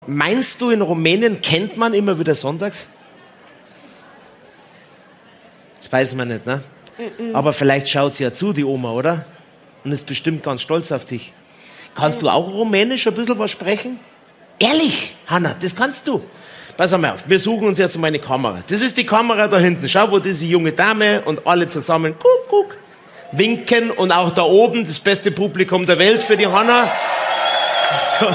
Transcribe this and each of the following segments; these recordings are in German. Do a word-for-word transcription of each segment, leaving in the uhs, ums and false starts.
Meinst du, in Rumänien kennt man immer wieder sonntags? Das weiß man nicht, ne? Mm-mm. Aber vielleicht schaut sie ja zu, die Oma, oder? Und ist bestimmt ganz stolz auf dich. Kannst mm. du auch Rumänisch ein bisschen was sprechen? Ehrlich, Hanna, das kannst du. Pass mal auf, wir suchen uns jetzt mal eine Kamera. Das ist die Kamera da hinten. Schau, wo diese junge Dame und alle zusammen guck, guck, winken. Und auch da oben das beste Publikum der Welt für die Hanna. So.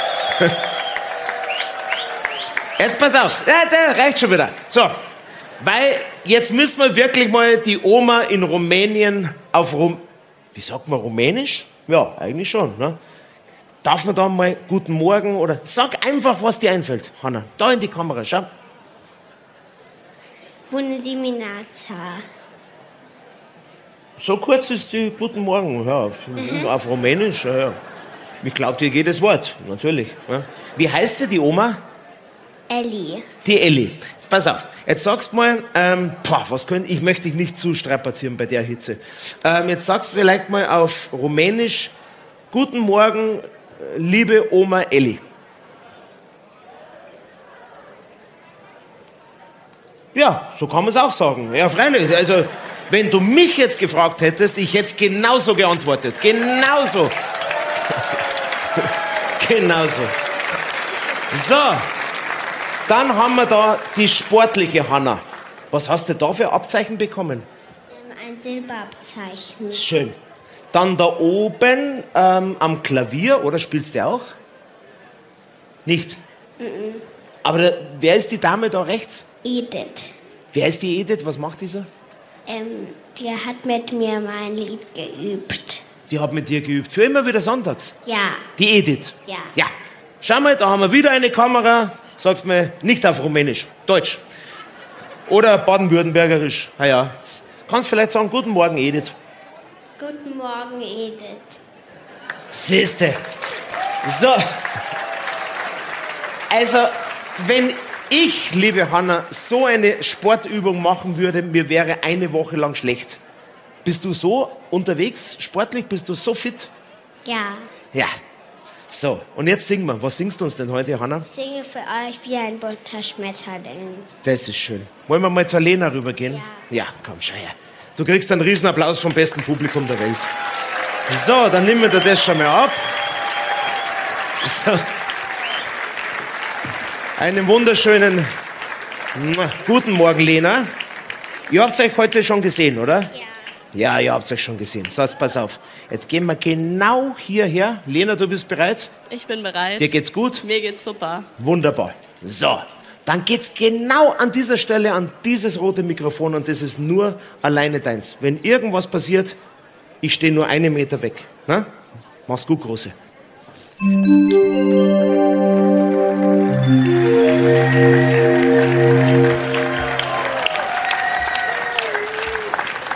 Jetzt pass auf, ja, der reicht schon wieder. So, weil jetzt müssen wir wirklich mal die Oma in Rumänien auf Rum... Wie sagt man, Rumänisch? Ja, eigentlich schon, ne? Darf man da mal guten Morgen oder... Sag einfach, was dir einfällt, Hanna. Da in die Kamera, schau. Bună dimineața. So kurz ist die Guten Morgen, ja, auf, mhm. auf Rumänisch, ja, ja. Ich glaube dir jedes Wort, natürlich. Ja. Wie heißt sie, die Oma? Elli. Die Elli. Jetzt pass auf. Jetzt sagst mal, ähm, boah, was können, ich möchte dich nicht zu strapazieren bei der Hitze. Ähm, jetzt sagst du vielleicht mal auf Rumänisch, Guten Morgen, liebe Oma Elli. Ja, so kann man es auch sagen. Ja, freilich. Also, wenn du mich jetzt gefragt hättest, ich hätte genauso geantwortet. Genauso. Genauso. So. Dann haben wir da die sportliche Hanna. Was hast du da für Abzeichen bekommen? Ein Silberabzeichen. Schön. Dann da oben ähm, am Klavier, oder spielst du auch? Nicht? Mhm. Aber da, wer ist die Dame da rechts? Edith. Wer ist die Edith? Was macht die so? Ähm, die hat mit mir mein Lied geübt. Die hat mit dir geübt. Für immer wieder sonntags? Ja. Die Edith? Ja. Ja. Schau mal, da haben wir wieder eine Kamera. Sagst mir nicht auf Rumänisch, Deutsch. Oder Baden-Württembergerisch. Na ja. Kannst vielleicht sagen, guten Morgen, Edith. Guten Morgen, Edith. Siehste. So. Also, wenn ich, liebe Hanna, so eine Sportübung machen würde, mir wäre eine Woche lang schlecht. Bist du so unterwegs, sportlich? Bist du so fit? Ja. Ja. So, und jetzt singen wir. Was singst du uns denn heute, Hanna? Ich singe für euch wie ein bunter Schmetterling. Das ist schön. Wollen wir mal zur Lena rübergehen? Ja. Ja, komm, schau her. Du kriegst einen Riesenapplaus vom besten Publikum der Welt. So, dann nehmen wir dir das schon mal ab. So. Einen wunderschönen guten Morgen, Lena. Ihr habt euch heute schon gesehen, oder? Ja. Ja, ihr habt euch schon gesehen. So, jetzt pass auf. Jetzt gehen wir genau hierher. Lena, du bist bereit? Ich bin bereit. Dir geht's gut? Mir geht's super. Wunderbar. So, dann geht's genau an dieser Stelle an dieses rote Mikrofon und das ist nur alleine deins. Wenn irgendwas passiert, ich stehe nur einen Meter weg. Na? Mach's gut, Große.